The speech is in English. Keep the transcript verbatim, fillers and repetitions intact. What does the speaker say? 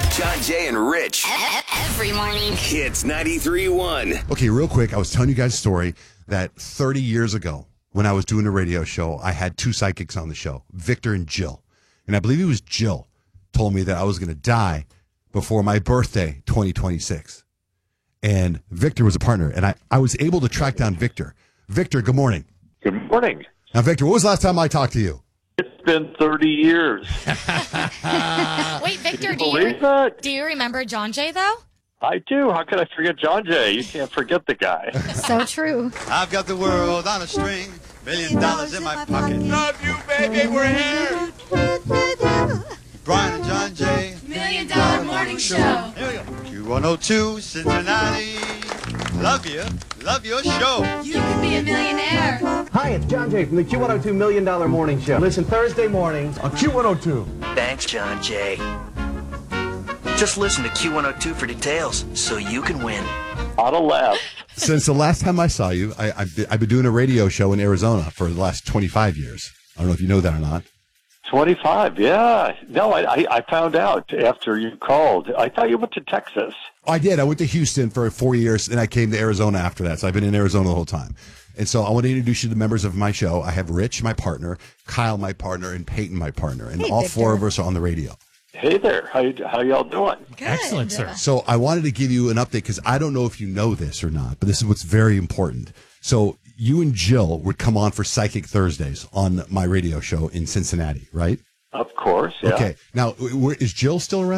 John, Jay, and Rich. Every morning. Hits ninety-three point one. Okay, real quick, I was telling you guys a story that thirty years ago, when I was doing a radio show, I had two psychics on the show, Victor and Jill. And I believe it was Jill told me that I was going to die before my birthday, twenty twenty-six. And Victor was a partner, and I, I was able to track down Victor. Victor, good morning. Good morning. Now, Victor, when was the last time I talked to you? It's been thirty years. Wait, Victor, Can you do you believe that? do you remember John Jay though? I do. How could I forget John Jay? You can't forget the guy. So true. I've got the world on a string, million dollars in my pocket. Love you, baby, we're here. Brian and John Jay. Million Dollar Morning Show. Here we go. Q one oh two, Cincinnati. Love you. Love your show. You could be a millionaire. Hi, it's John Jay from the Q one oh two Million Dollar Morning Show. Listen Thursday mornings on Q one oh two. Thanks, John Jay. Just listen to Q one oh two for details so you can win. On a left. Since the last time I saw you, I, I've, been, I've been doing a radio show in Arizona for the last twenty-five years. I don't know if you know that or not. twenty-five, yeah. No, I, I, I found out after you called. I thought you went to Texas. I did. I went to Houston for four years, and I came to Arizona after that. So I've been in Arizona the whole time. And so I want to introduce you to the members of my show. I have Rich, my partner, Kyle, my partner, and Peyton, my partner. And Hey, all Victor. four of us are on the radio. Hey there. How, you- how y'all doing? Good. Excellent, sir. So I wanted to give you an update because I don't know if you know this or not, but this is what's very important. So you and Jill would come on for Psychic Thursdays on my radio show in Cincinnati, right? Of course, yeah. Okay. Now, w- w- is Jill still around?